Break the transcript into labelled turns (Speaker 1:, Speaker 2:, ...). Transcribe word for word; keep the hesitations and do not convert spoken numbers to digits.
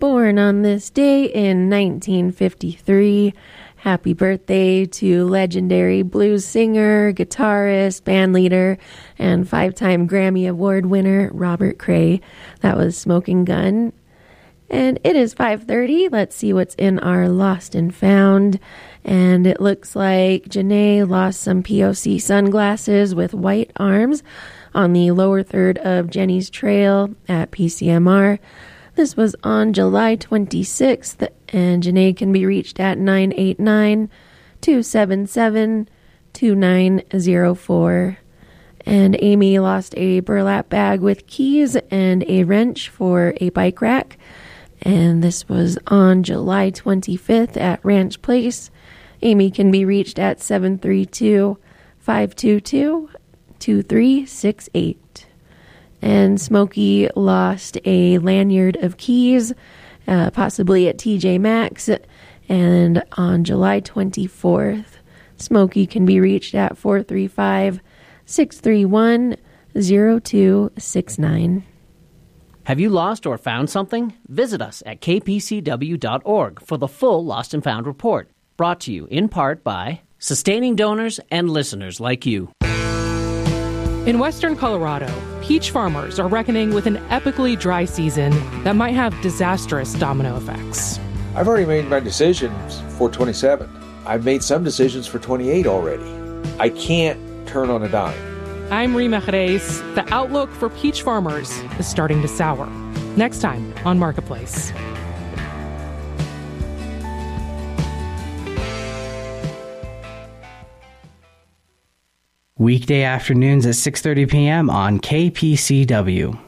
Speaker 1: born on this day in nineteen fifty-three. Happy birthday to legendary blues singer, guitarist, bandleader, and five-time Grammy Award winner Robert Cray. That was Smoking Gun. And it is five thirty. Let's see what's in our Lost and Found. And it looks like Janae lost some P O C sunglasses with white arms on the lower third of Jenny's Trail at P C M R. This was on July twenty-sixth, and Janae can be reached at nine eight nine, two seven seven, two nine zero four. And Amy lost a burlap bag with keys and a wrench for a bike rack. And this was on July twenty-fifth at Ranch Place. Amy can be reached at seven three two, five two two, two three six eight. And Smokey lost a lanyard of keys, uh, possibly at T J Maxx. And on July twenty-fourth, Smokey can be reached at four three five, six three one, zero two six nine.
Speaker 2: Have you lost or found something? Visit us at k p c w dot org for the full Lost and Found report. Brought to you in part by sustaining donors and listeners like you.
Speaker 3: In western Colorado, peach farmers are reckoning with an epically dry season that might have disastrous domino effects.
Speaker 4: I've already made my decisions for twenty-seven. I've made some decisions for twenty-eight already. I can't turn on a dime.
Speaker 3: I'm Rima Jerez. The outlook for peach farmers is starting to sour. Next time on Marketplace.
Speaker 5: Weekday afternoons at six thirty p.m. on K P C W.